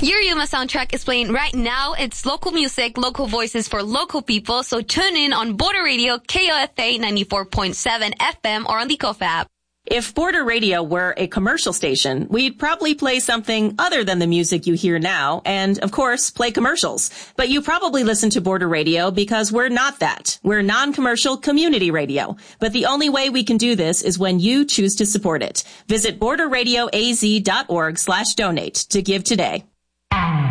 Your Yuma soundtrack is playing right now. It's local music, local voices for local people. So tune in on Border Radio, KOFA 94.7 FM or on the KOFA app. If Border Radio were a commercial station, we'd probably play something other than the music you hear now and, of course, play commercials. But you probably listen to Border Radio because we're not that. We're non-commercial community radio. But the only way we can do this is when you choose to support it. Visit borderradioaz.org/donate to give today.